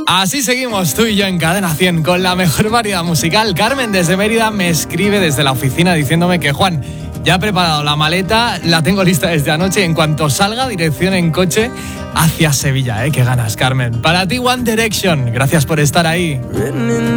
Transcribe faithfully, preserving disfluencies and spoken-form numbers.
Así seguimos tú y yo en Cadena cien con la mejor variedad musical. Carmen desde Mérida me escribe desde la oficina diciéndome que Juan, ya he preparado la maleta, la tengo lista desde anoche. En cuanto salga, dirección en coche hacia Sevilla. ¿Eh? Qué ganas, Carmen. Para ti, One Direction. Gracias por estar ahí.